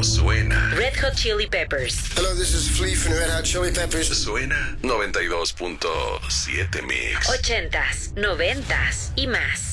Esto suena. Red Hot Chili Peppers. Hello, this is Flea from Red Hot Chili Peppers. Suena 92.7 Mix. 80s, 90s y más.